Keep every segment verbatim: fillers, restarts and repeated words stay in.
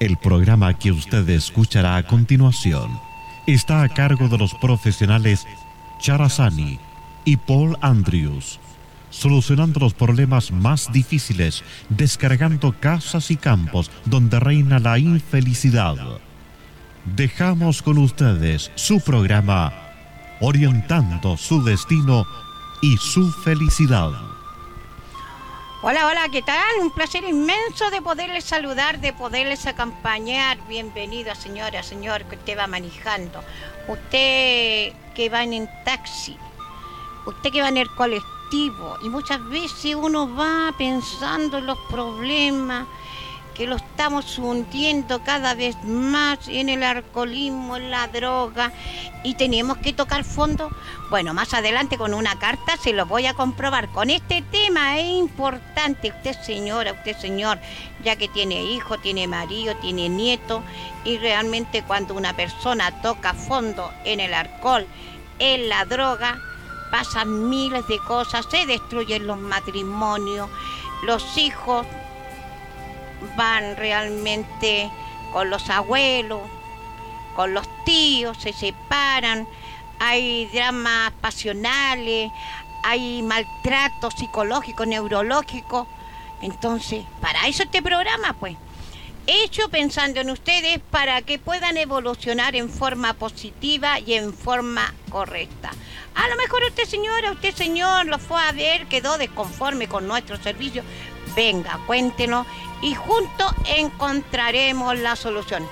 El programa que usted escuchará a continuación está a cargo de los profesionales Charazani y Paul Andrews, solucionando los problemas más difíciles, descargando casas y campos donde reina la infelicidad. Dejamos con ustedes su programa Orientando su destino y su felicidad. Hola, hola, ¿qué tal? Un placer inmenso de poderles saludar, de poderles acompañar. Bienvenido, señora, señor, que usted va manejando. Usted que va en taxi, usted que va en el colectivo. Y muchas veces uno va pensando en los problemas, que lo estamos hundiendo cada vez más en el alcoholismo, en la droga, y tenemos que tocar fondo. Bueno, más adelante con una carta se lo voy a comprobar. Con este tema es importante, usted señora, usted señor, ya que tiene hijo, tiene marido, tiene nieto, y realmente cuando una persona toca fondo en el alcohol, en la droga, pasan miles de cosas, se destruyen los matrimonios, los hijos van realmente con los abuelos, con los tíos, se separan, hay dramas pasionales, hay maltrato psicológico, neurológico. Entonces, para eso este programa, pues, hecho pensando en ustedes para que puedan evolucionar en forma positiva y en forma correcta. A lo mejor usted señora, usted señor, lo fue a ver, quedó desconforme con nuestro servicio. Venga, cuéntenos y juntos encontraremos la solución.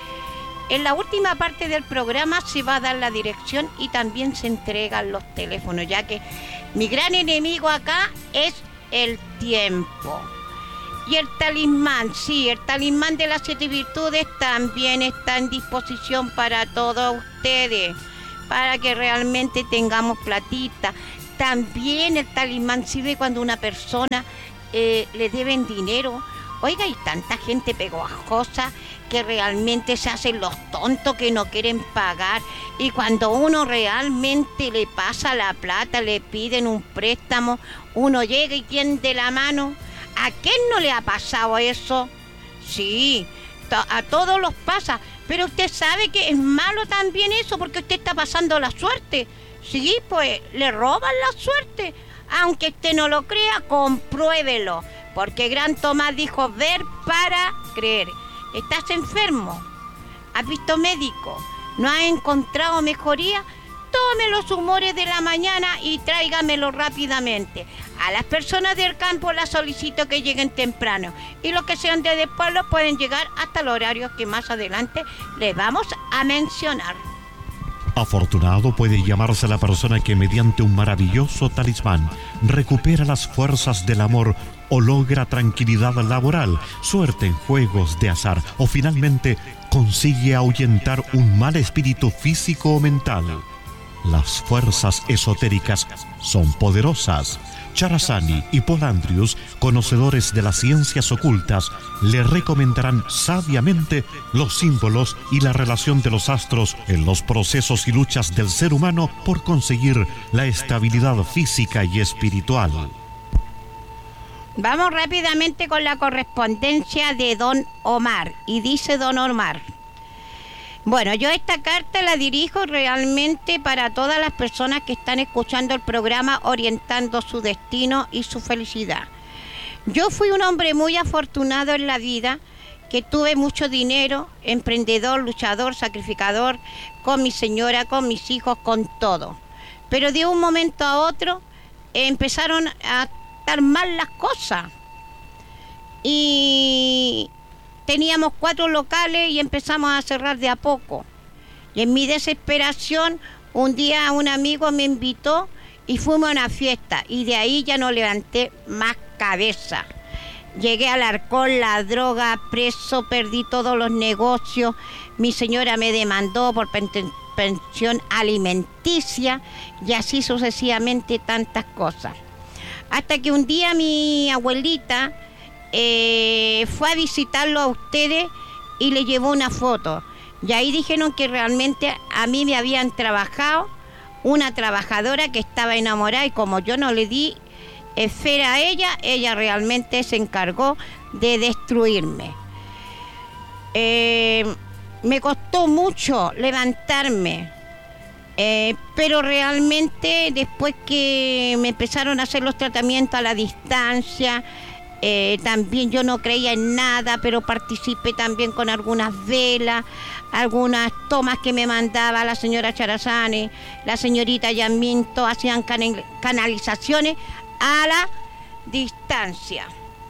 En la última parte del programa se va a dar la dirección y también se entregan los teléfonos, ya que mi gran enemigo acá es el tiempo. Y el talismán, sí, el talismán de las siete virtudes también está en disposición para todos ustedes, para que realmente tengamos platita. También el talismán sirve cuando una persona eh, le deben dinero. Oiga, hay tanta gente pegajosa que realmente se hacen los tontos, que no quieren pagar, y cuando uno realmente le pasa la plata, le piden un préstamo, uno llega y tiende la mano. ¿A quién no le ha pasado eso? Sí, to- a todos los pasa, pero usted sabe que es malo también eso, porque usted está pasando la suerte. Sí, pues le roban la suerte. Aunque usted no lo crea, compruébelo, porque Gran Tomás dijo ver para creer. ¿Estás enfermo? ¿Has visto médico? ¿No has encontrado mejoría? Tome los humores de la mañana y tráigamelo rápidamente. A las personas del campo las solicito que lleguen temprano, y los que sean de pueblo pueden llegar hasta el horario que más adelante les vamos a mencionar. Afortunado puede llamarse la persona que mediante un maravilloso talismán recupera las fuerzas del amor o logra tranquilidad laboral, suerte en juegos de azar o finalmente consigue ahuyentar un mal espíritu físico o mental. Las fuerzas esotéricas son poderosas. Charazani y Paul Andrews, conocedores de las ciencias ocultas, le recomendarán sabiamente los símbolos y la relación de los astros en los procesos y luchas del ser humano por conseguir la estabilidad física y espiritual. Vamos rápidamente con la correspondencia de don Omar, y dice don Omar: bueno, yo esta carta la dirijo realmente para todas las personas que están escuchando el programa Orientando su destino y su felicidad. Yo fui un hombre muy afortunado en la vida, que tuve mucho dinero, emprendedor, luchador, sacrificador, con mi señora, con mis hijos, con todo. Pero de un momento a otro eh, empezaron a estar mal las cosas. Y teníamos cuatro locales y empezamos a cerrar de a poco. Y en mi desesperación, un día un amigo me invitó y fuimos a una fiesta. Y de ahí ya no levanté más cabeza. Llegué al alcohol, la droga, preso, perdí todos los negocios. Mi señora me demandó por pen- pensión alimenticia y así sucesivamente tantas cosas. Hasta que un día mi abuelita Eh, fue a visitarlo a ustedes y le llevó una foto. Y ahí dijeron que realmente a mí me habían trabajado una trabajadora que estaba enamorada, y como yo no le di esfera a ella, ella realmente se encargó de destruirme. Eh, me costó mucho levantarme, eh, pero realmente después que me empezaron a hacer los tratamientos a la distancia, eh, también yo no creía en nada, pero participé también con algunas velas, algunas tomas que me mandaba la señora Charazani, la señorita Yaminto, hacían canal, canalizaciones a la distancia.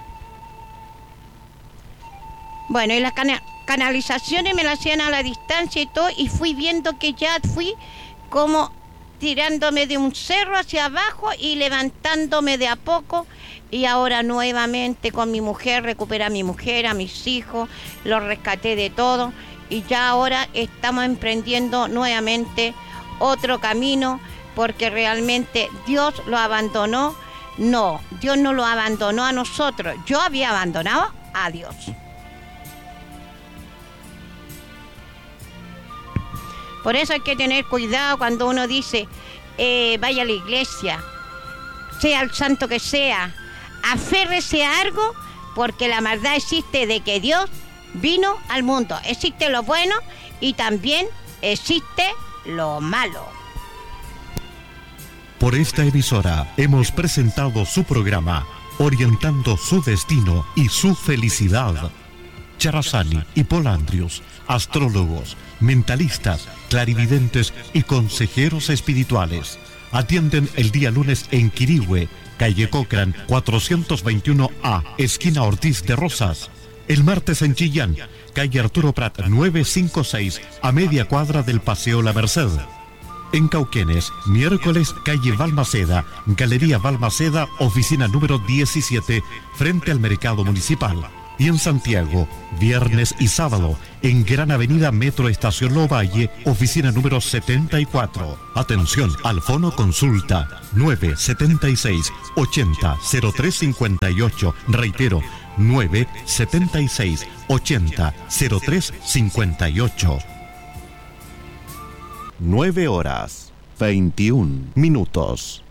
Bueno, y las cana- canalizaciones me las hacían a la distancia y todo, y fui viendo que ya fui como tirándome de un cerro hacia abajo y levantándome de a poco, y ahora nuevamente con mi mujer, recuperé a mi mujer, a mis hijos, los rescaté de todo, y ya ahora estamos emprendiendo nuevamente otro camino, porque realmente Dios lo abandonó. No, Dios no lo abandonó a nosotros, yo había abandonado a Dios. Por eso hay que tener cuidado cuando uno dice, eh, vaya a la iglesia, sea el santo que sea, aférrese a algo, porque la maldad existe de que Dios vino al mundo. Existe lo bueno y también existe lo malo. Por esta emisora hemos presentado su programa, orientando su destino y su felicidad. Charazani y Polandrius, astrólogos, mentalistas, clarividentes y consejeros espirituales. Atienden el día lunes en Quirihue, calle Cochrane cuatrocientos veintiuno A, esquina Ortiz de Rosas. El martes en Chillán, calle Arturo Prat novecientos cincuenta y seis, a media cuadra del Paseo La Merced. En Cauquenes, miércoles, calle Balmaceda, Galería Balmaceda, oficina número diecisiete, frente al Mercado Municipal. Y en Santiago, viernes y sábado, en Gran Avenida Metro Estación Lovalle, oficina número setenta y cuatro. Atención, al fono consulta nueve setenta y seis, ochenta, cero tres cincuenta y ocho. Reitero, nueve setenta y seis, ochenta, cero tres cincuenta y ocho. nueve horas, veintiún minutos.